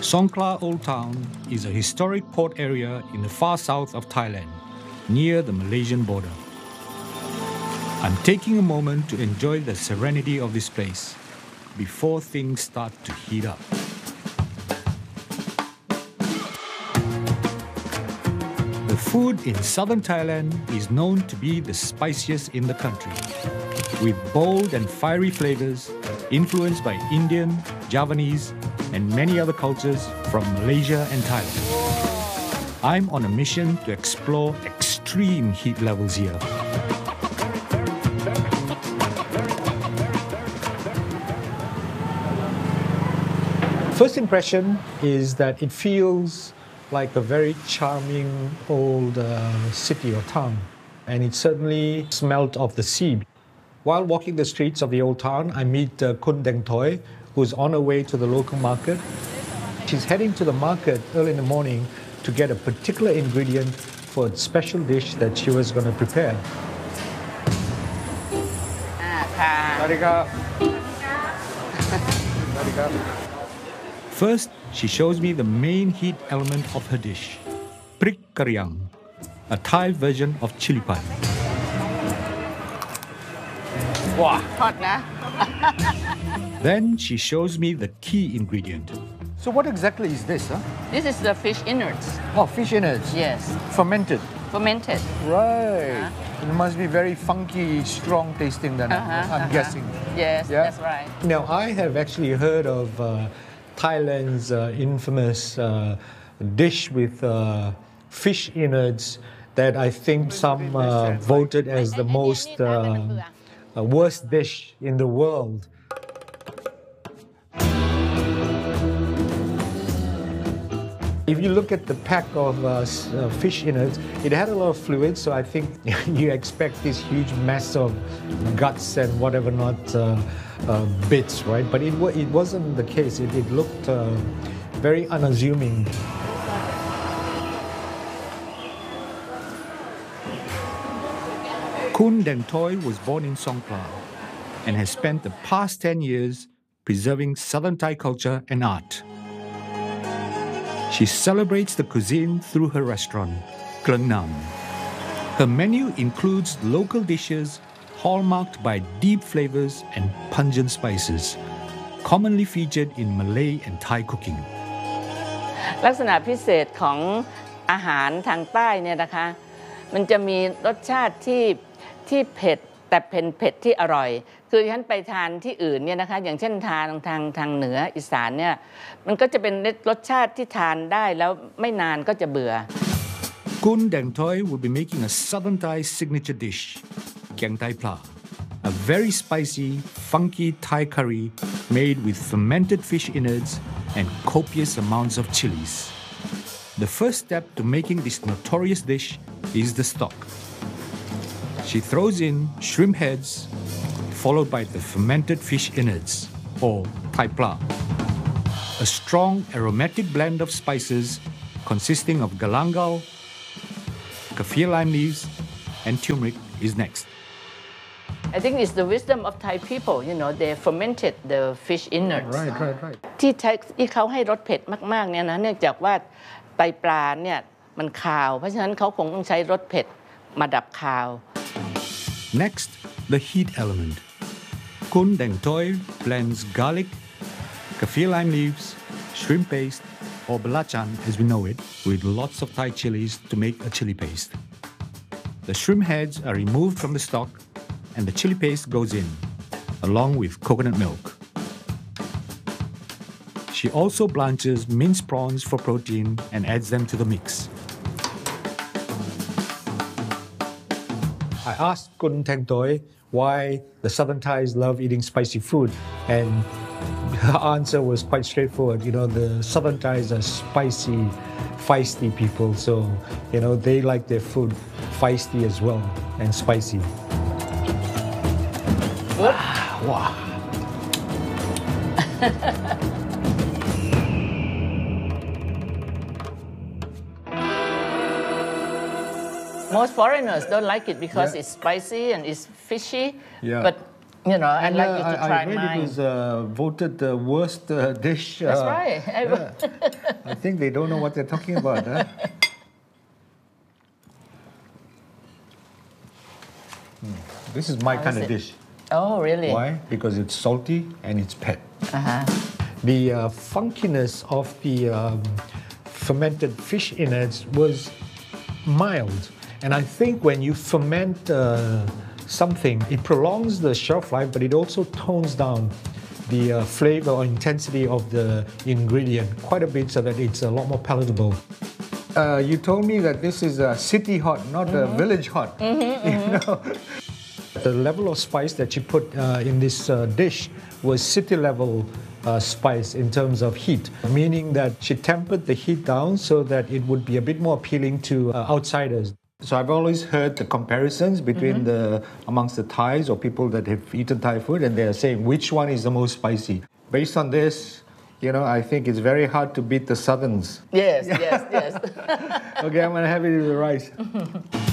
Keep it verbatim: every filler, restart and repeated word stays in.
Songkhla Old Town is a historic port area in the far south of Thailand, near the Malaysian border. I'm taking a moment to enjoy the serenity of this place before things start to heat up. The food in southern Thailand is known to be the spiciest in the country, with bold and fiery flavors influenced by Indian, Javanese, and many other cultures from Malaysia and Thailand. I'm on a mission to explore extreme heat levels here. First impression is that it feels like a very charming old uh, city or town, and it certainly smelled of the sea. While walking the streets of the old town, I meet uh, Kun Deng Toy, who's on her way to the local market. She's heading to the market early in the morning to get a particular ingredient for a special dish that she was going to prepare. First, she shows me the main heat element of her dish, prik kariang, a Thai version of chili pad. Wow, hot, nah? Then she shows me the key ingredient. So what exactly is this, huh? This is the fish innards. Oh, fish innards? Yes. Fermented? Fermented. Right. Uh-huh. It must be very funky, strong tasting then, uh-huh, I'm uh-huh. guessing. Yes, yeah? That's right. Now, I have actually heard of uh, Thailand's uh, infamous uh, dish with uh, fish innards that I think some uh, voted as the most uh, uh, worst dish in the world. If you look at the pack of uh, uh, fish innards, it had a lot of fluid, so I think you expect this huge mess of guts and whatever not uh, uh, bits, right? But it, it wasn't the case. It, it looked uh, very unassuming. Kun Deng Toy was born in Songkhla and has spent the past ten years preserving Southern Thai culture and art. She celebrates the cuisine through her restaurant, Kleng Nam. Her menu includes local dishes hallmarked by deep flavors and pungent spices, commonly featured in Malay and Thai cooking. ลักษณะพิเศษของอาหารทางใต้เนี่ยนะคะมันจะมีรสชาติที่ที่เผ็ดแต่เป็นเผ็ดที่อร่อยคือฉันไปทานที่อื่นเนี่ยนะคะอย่างเช่นทานทางทางเหนืออีสานเนี่ยมันก็จะเป็นรสชาติที่ทานได้แล้วไม่นานก็จะเบื่อ Kun Deng Toy will be making a Southern Thai signature dish, Kiang Thai Pla, a very spicy, funky Thai curry made with fermented fish innards and copious amounts of chilies. The first step to making this notorious dish is the stock. She throws in shrimp heads, followed by the fermented fish innards, or Thai Pla. A strong aromatic blend of spices consisting of galangal, kaffir lime leaves, and turmeric is next. I think it's the wisdom of Thai people, you know, they fermented the fish innards. Right, right, right. ที่ใช้ที่เขาให้รสเผ็ดมากๆเนี่ยนะเนื่องจากว่าไตปลาเนี่ยมันคาวเพราะฉะนั้นเขาคงต้องใช้รสเผ็ดมาดับคาว Next, the heat element. Kun Deng Toy blends garlic, kaffir lime leaves, shrimp paste, or belacan as we know it, with lots of Thai chilies to make a chili paste. The shrimp heads are removed from the stock and the chili paste goes in, along with coconut milk. She also blanches minced prawns for protein and adds them to the mix. I asked Kun Deng Toy why the Southern Thais love eating spicy food, and her answer was quite straightforward. You know, the Southern Thais are spicy, feisty people, so, you know, they like their food feisty as well and spicy. Wow. Wow. Most foreigners don't like it because yeah. it's spicy and it's fishy. Yeah. But You know, I'd And, like uh, you to I, try I read mine. it was uh, voted the worst uh, dish. That's uh, right. I- yeah. I think they don't know what they're talking about. Huh? Hmm. This is my How kind is of it? dish. Oh, really? Why? Because it's salty and it's pet. Uh-huh. The uh, funkiness of the um, fermented fish innards was mild. And I think when you ferment uh, something, it prolongs the shelf life, but it also tones down the uh, flavor or intensity of the ingredient quite a bit so that it's a lot more palatable. Uh, you told me that this is a city hot, not mm-hmm. a village hot. Mm-hmm, you mm-hmm. know? The level of spice that you put uh, in this uh, dish was city level uh, spice in terms of heat, meaning that she tempered the heat down so that it would be a bit more appealing to uh, outsiders. So I've always heard the comparisons between mm-hmm. the amongst the Thais or people that have eaten Thai food, and they're saying which one is the most spicy. Based on this, you know, I think it's very hard to beat the Southerns. Yes, yes, yes. Okay, I'm gonna have it with the rice.